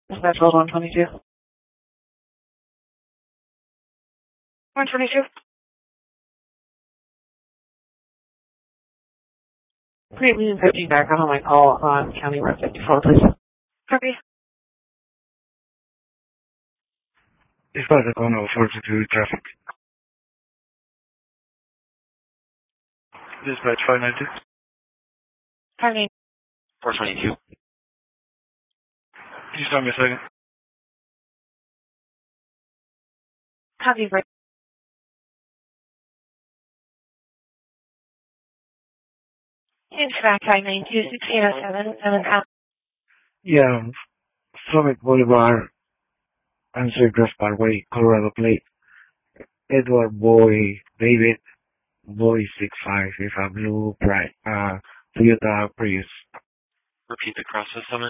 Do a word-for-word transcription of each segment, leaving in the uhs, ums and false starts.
Dispatch called one twenty-two. one twenty-two. Great, we fifteen back on my call on County Road fifty-four, please. Copy. Dispatch on four two two traffic. Dispatch five nine two. five nine. four twenty-two. Can you stop me a second? Copy, break. Intrac five nine two six eight zero seven seven out. Yeah, Summit Boulevard, Answer Grass Parkway, Colorado Plate. Edward Boy, David, Boy six five with a blue bright, uh, Toyota Prius. Repeat the process summit.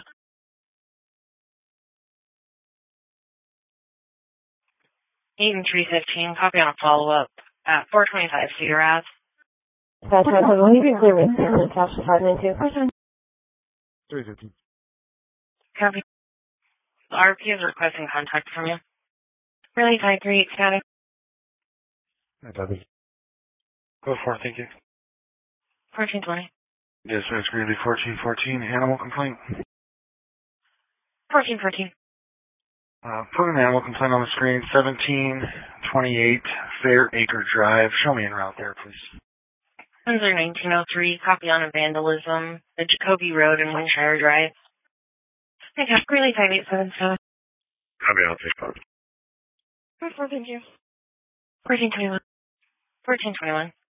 eight and three fifteen, copy on a follow-up at four twenty-five Cedar Ave. That's right, I'm leaving clear with five nine two. three fifteen. Copy. The R P is requesting contact from you. Really type three status. I copy. Go for it, thank you. fourteen twenty. Yes, sir, it's Greeley fourteen fourteen, animal complaint. fourteen fourteen. Uh, put an animal complaint on the screen, seventeen twenty-eight Fair Acre Drive. Show me en route there, please. Windsor nineteen oh three, copy on a vandalism, the Jacoby Road and Winshire Drive. I got Greeley five eight seven seven. Copy, I'll take part. fourteen twenty-one. fourteen twenty-one. fourteen twenty-one.